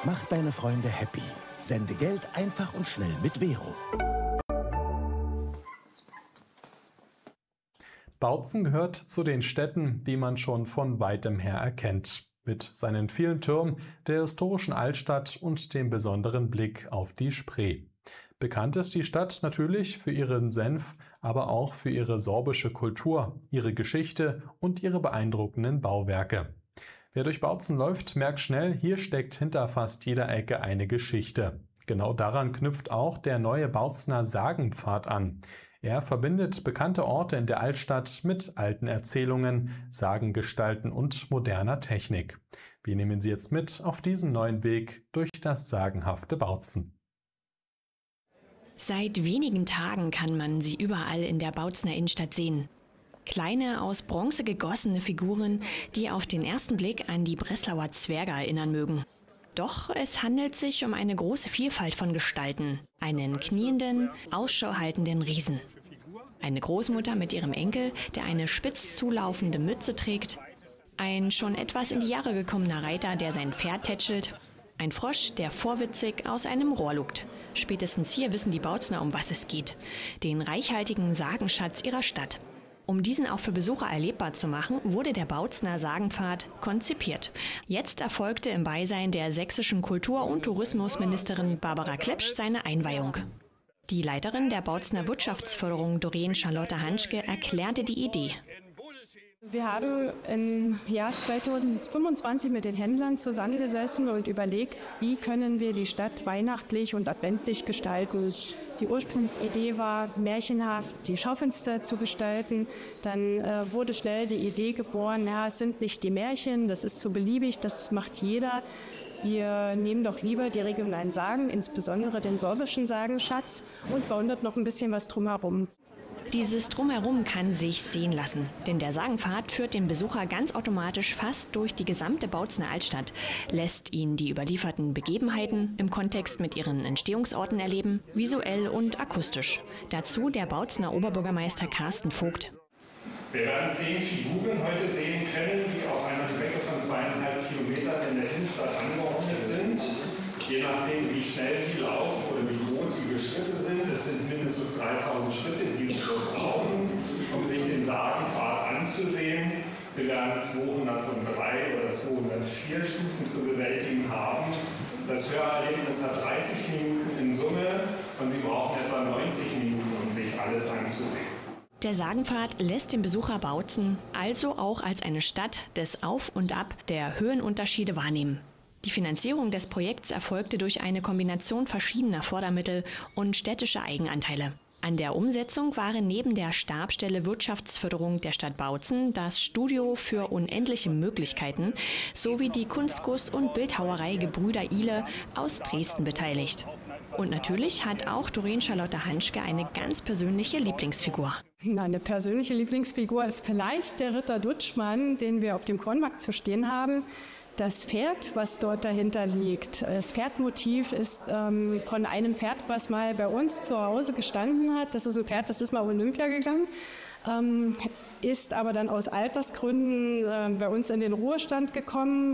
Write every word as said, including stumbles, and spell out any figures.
Mach deine Freunde happy. Sende Geld einfach und schnell mit Vero. Bautzen gehört zu den Städten, die man schon von weitem her erkennt. Mit seinen vielen Türmen, der historischen Altstadt und dem besonderen Blick auf die Spree. Bekannt ist die Stadt natürlich für ihren Senf, aber auch für ihre sorbische Kultur, ihre Geschichte und ihre beeindruckenden Bauwerke. Wer durch Bautzen läuft, merkt schnell, hier steckt hinter fast jeder Ecke eine Geschichte. Genau daran knüpft auch der neue Bautzener Sagenpfad an. Er verbindet bekannte Orte in der Altstadt mit alten Erzählungen, Sagengestalten und moderner Technik. Wir nehmen Sie jetzt mit auf diesen neuen Weg durch das sagenhafte Bautzen. Seit wenigen Tagen kann man sie überall in der Bautzener Innenstadt sehen. Kleine, aus Bronze gegossene Figuren, die auf den ersten Blick an die Breslauer Zwerge erinnern mögen. Doch es handelt sich um eine große Vielfalt von Gestalten. Einen knienden, Ausschau haltenden Riesen. Eine Großmutter mit ihrem Enkel, der eine spitz zulaufende Mütze trägt. Ein schon etwas in die Jahre gekommener Reiter, der sein Pferd tätschelt. Ein Frosch, der vorwitzig aus einem Rohr lugt. Spätestens hier wissen die Bautzener, um was es geht. Den reichhaltigen Sagenschatz ihrer Stadt. Um diesen auch für Besucher erlebbar zu machen, wurde der Bautzener Sagenpfad konzipiert. Jetzt erfolgte im Beisein der sächsischen Kultur- und Tourismusministerin Barbara Klepsch seine Einweihung. Die Leiterin der Bautzener Wirtschaftsförderung, Doreen Charlotte Hanschke, erklärte die Idee. Wir haben im Jahr zweitausendfünfundzwanzig mit den Händlern zusammengesessen und überlegt, wie können wir die Stadt weihnachtlich und adventlich gestalten. Die Ursprungsidee war, märchenhaft die Schaufenster zu gestalten. Dann äh, wurde schnell die Idee geboren, ja, es sind nicht die Märchen, das ist zu beliebig, das macht jeder. Wir nehmen doch lieber die regionalen Sagen, insbesondere den sorbischen Sagenschatz, und bauen dort noch ein bisschen was drumherum. Dieses Drumherum kann sich sehen lassen, denn der Sagenpfad führt den Besucher ganz automatisch fast durch die gesamte Bautzener Altstadt, lässt ihn die überlieferten Begebenheiten im Kontext mit ihren Entstehungsorten erleben, visuell und akustisch. Dazu der Bautzener Oberbürgermeister Carsten Vogt. Wir werden zehn Figuren heute sehen können, die auf einer Strecke von zweieinhalb Kilometern in der Innenstadt angeordnet sind. Je nachdem, wie schnell sie laufen oder wie groß ihre Schritte sind, es sind mindestens dreitausend Schritte, die sie brauchen, um sich den Sagenpfad anzusehen. Sie werden zweihundertdrei oder zweihundertvier Stufen zu bewältigen haben. Das Hörerlebnis hat dreißig Minuten in Summe und Sie brauchen etwa neunzig Minuten, um sich alles anzusehen. Der Sagenpfad lässt den Besucher Bautzen also auch als eine Stadt des Auf und Ab der Höhenunterschiede wahrnehmen. Die Finanzierung des Projekts erfolgte durch eine Kombination verschiedener Fördermittel und städtischer Eigenanteile. An der Umsetzung waren neben der Stabsstelle Wirtschaftsförderung der Stadt Bautzen das Studio für unendliche Möglichkeiten sowie die Kunstguss- und Bildhauerei Gebrüder Ihle aus Dresden beteiligt. Und natürlich hat auch Doreen Charlotte Hanschke eine ganz persönliche Lieblingsfigur. Eine persönliche Lieblingsfigur ist vielleicht der Ritter Dutschmann, den wir auf dem Kornmarkt zu stehen haben. Das Pferd, was dort dahinter liegt, das Pferdmotiv ist ähm, von einem Pferd, was mal bei uns zu Hause gestanden hat. Das ist ein Pferd, das ist mal Olympia gegangen, ähm, ist aber dann aus Altersgründen äh, bei uns in den Ruhestand gekommen.